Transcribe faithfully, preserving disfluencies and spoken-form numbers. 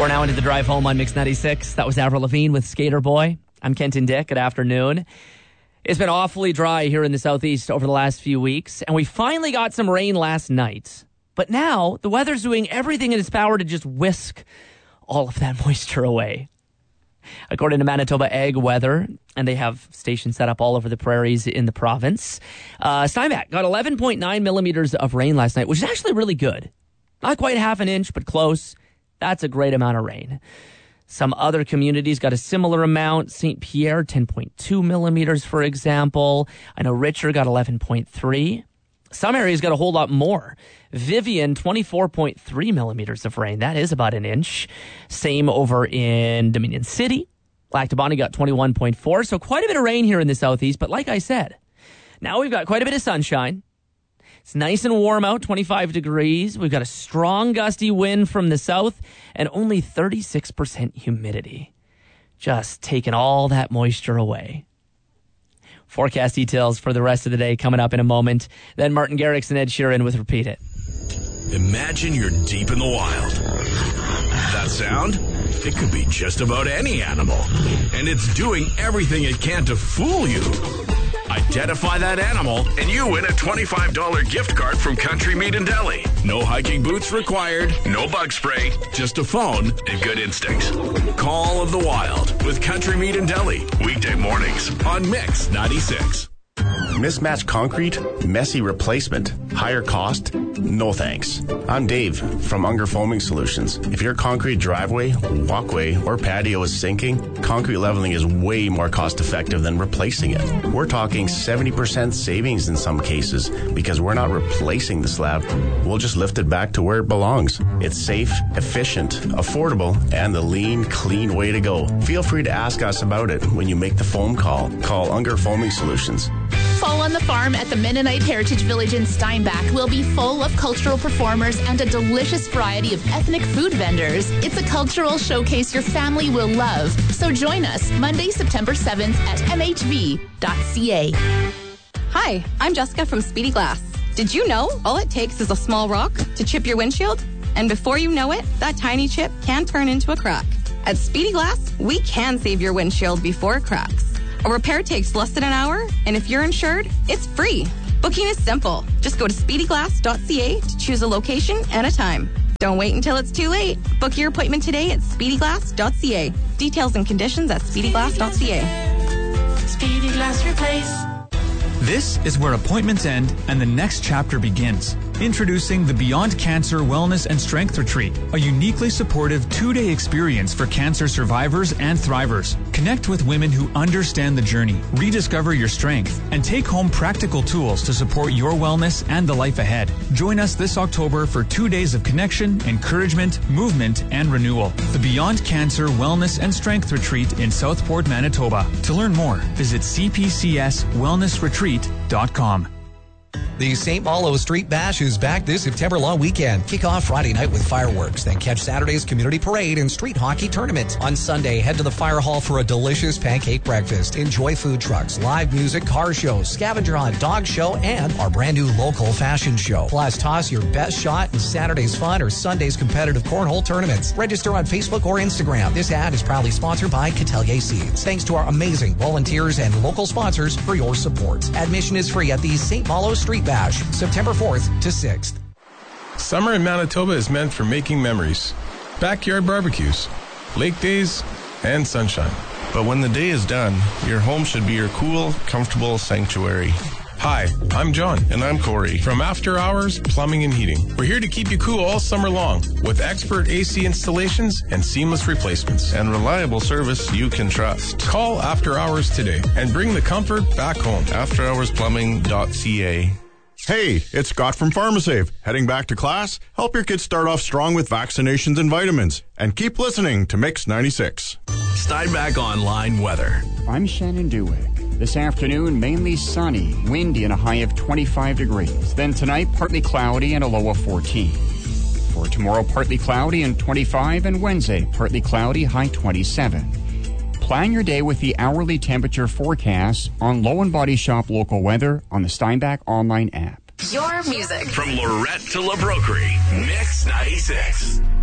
We're now into the drive home on Mix ninety-six. That was Avril Lavigne with Skater Boy. I'm Kenton Dick. Good afternoon. It's been awfully dry here in the southeast over the last few weeks, and we finally got some rain last night. But now the weather's doing everything in its power to just whisk all of that moisture away. According to Manitoba Ag Weather, and they have stations set up all over the prairies in the province, uh, Steinbach got eleven point nine millimeters of rain last night, which is actually really good. Not quite half an inch, but close. That's a great amount of rain. Some other communities got a similar amount. Saint Pierre, ten point two millimeters, for example. I know Richard got eleven point three. Some areas got a whole lot more. Vivian, twenty-four point three millimeters of rain. That is about an inch. Same over in Dominion City. Lactabani got twenty-one point four. So quite a bit of rain here in the southeast. But like I said, now we've got quite a bit of sunshine. It's nice and warm out, twenty-five degrees. We've got a strong gusty wind from the south and only thirty-six percent humidity. Just taking all that moisture away. Forecast details for the rest of the day coming up in a moment. Then Martin Garrix and Ed Sheeran with Repeat It. Imagine you're deep in the wild. That sound? It could be just about any animal. And it's doing everything it can to fool you. Identify that animal, and you win a twenty-five dollars gift card from Country Meat and Deli. No hiking boots required, no bug spray, just a phone and good instincts. Call of the Wild with Country Meat and Deli. Weekday mornings on Mix ninety-six. Mismatched concrete, messy replacement, higher cost? No thanks. I'm Dave from Unger Foaming Solutions. If your concrete driveway, walkway, or patio is sinking, concrete leveling is way more cost effective than replacing it. We're talking seventy percent savings in some cases because we're not replacing the slab. We'll just lift it back to where it belongs. It's safe, efficient, affordable, and the lean, clean way to go. Feel free to ask us about it when you make the foam call. Call Unger Foaming Solutions. Fall on the Farm at the Mennonite Heritage Village in Steinbach will be full of cultural performers and a delicious variety of ethnic food vendors. It's a cultural showcase your family will love. So join us Monday, September seventh at m h v dot c a. Hi, I'm Jessica from Speedy Glass. Did you know all it takes is a small rock to chip your windshield? And before you know it, that tiny chip can turn into a crack. At Speedy Glass, we can save your windshield before it cracks. A repair takes less than an hour, and if you're insured, it's free. Booking is simple. Just go to speedy glass dot c a to choose a location and a time. Don't wait until it's too late. Book your appointment today at speedy glass dot c a. Details and conditions at speedy glass dot c a. Speedy Glass Replace. This is where appointments end and the next chapter begins. Introducing the Beyond Cancer Wellness and Strength Retreat, a uniquely supportive two-day experience for cancer survivors and thrivers. Connect with women who understand the journey, rediscover your strength, and take home practical tools to support your wellness and the life ahead. Join us this October for two days of connection, encouragement, movement, and renewal. The Beyond Cancer Wellness and Strength Retreat in Southport, Manitoba. To learn more, visit c p c s wellness retreat dot com. The Saint Malo Street Bash is back this September long weekend. Kick off Friday night with fireworks, then catch Saturday's community parade and street hockey tournament. On Sunday, head to the fire hall for a delicious pancake breakfast. Enjoy food trucks, live music, car shows, scavenger hunt, dog show, and our brand new local fashion show. Plus, toss your best shot in Saturday's fun or Sunday's competitive cornhole tournaments. Register on Facebook or Instagram. This ad is proudly sponsored by Catelier Seeds. Thanks to our amazing volunteers and local sponsors for your support. Admission is free at the Saint Malo Street Bash, September fourth to sixth. Summer in Manitoba is meant for making memories. Backyard barbecues, lake days, and sunshine. But when the day is done, your home should be your cool, comfortable sanctuary. Hi, I'm John. And I'm Corey. From After Hours Plumbing and Heating. We're here to keep you cool all summer long with expert A C installations and seamless replacements. And reliable service you can trust. Call After Hours today and bring the comfort back home. after hours plumbing dot c a. Hey, it's Scott from PharmaSave. Heading back to class? Help your kids start off strong with vaccinations and vitamins. And keep listening to Mix ninety-six. Steinbach Online Weather. I'm Shannon Dewick. This afternoon, mainly sunny, windy, and a high of twenty-five degrees. Then tonight, partly cloudy and a low of fourteen. For tomorrow, partly cloudy and twenty-five, and Wednesday, partly cloudy, high twenty-seven. Plan your day with the hourly temperature forecast on Low and Body Shop Local Weather on the Steinbach Online app. Your music. From Lorette to La Broquerie, Mix ninety-six.